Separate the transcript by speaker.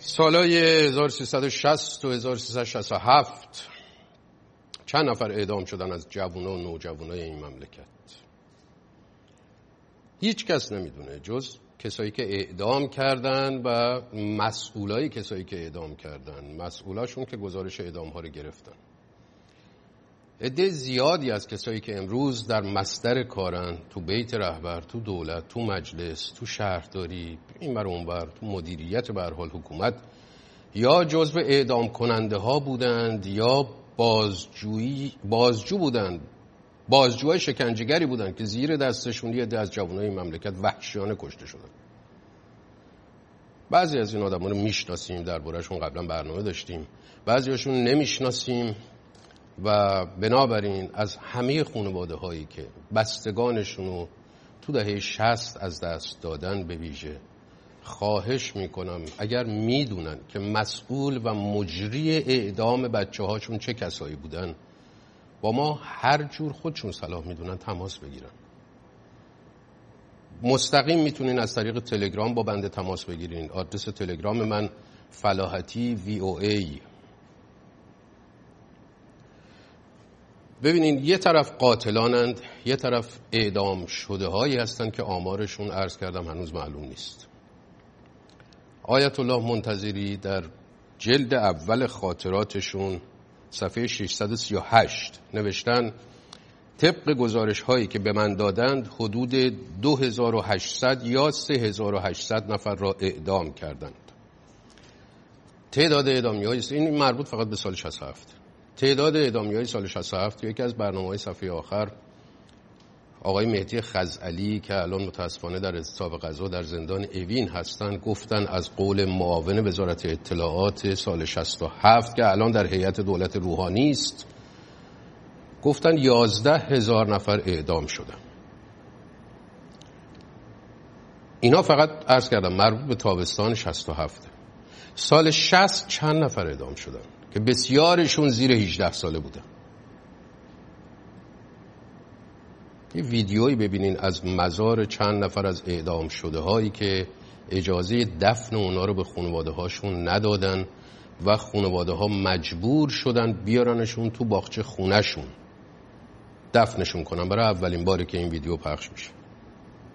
Speaker 1: سالهای 1360 و 1367 چند نفر اعدام شدن از جوونا و نوجوانای این مملکت. هیچ کس نمیدونه جز کسایی که اعدام کردن و مسئولای کسایی که اعدام کردن، مسئولاشون که گزارش اعدام ها رو گرفتن. عده زیادی از کسایی که امروز در مصدر کارن، تو بیت رهبر، تو دولت، تو مجلس، تو شهرداری، این بر اون بر، تو مدیریت به هر حال حکومت، یا جزو اعدام کننده ها بودند یا بازجو بودند، بازجوهای شکنجهگری بودند که زیر دستشون یه عده از جوانای مملکت وحشیانه کشته شدن. بعضی از این آدما رو میشناسیم، درباره‌شون قبلا برنامه داشتیم، بعضیاشون نمیشناسیم و بنابراین از همه خانواده هایی که بستگانشون رو تو دهه 60 از دست دادن به ویژه خواهش میکنم اگر میدونن که مسئول و مجری اعدام بچه هاشون چه کسایی بودن، با ما هر جور خودشون صلاح میدونن تماس بگیرن. مستقیم میتونین از طریق تلگرام با بنده تماس بگیرین. آدرس تلگرام من فلاحتی VOA. ببینین، یه طرف قاتلانند، یه طرف اعدام شده هایی هستن که آمارشون عرض کردم هنوز معلوم نیست. آیت الله منتظری در جلد اول خاطراتشون صفحه 638 نوشتن طبق گزارش هایی که به من دادند حدود 2800 یا 3800 نفر را اعدام کردند. تعداد اعدامی‌های این مربوط فقط به سال 67. تعداد اعدامی‌های سال 67 یکی از برنامه‌های صفحه آخر آقای مهدی خزعلی که الان متاسفانه در اعتصاب غذا در زندان اوین هستن گفتن از قول معاون وزارت اطلاعات سال 67 که الان در هیئت دولت روحانی است، گفتن 11,000 نفر اعدام شدن. اینا فقط عرض کردم مربوط به تابستان 67. سال 60 چند نفر اعدام شدن که بسیارشون زیر 18 ساله بودن. یه ویدیویی ببینین از مزار چند نفر از اعدام شده هایی که اجازه دفن اونا رو به خانواده هاشون ندادن و خانواده ها مجبور شدن بیارنشون تو باغچه خونهشون دفنشون کنن. برای اولین باری که این ویدیو پخش میشه.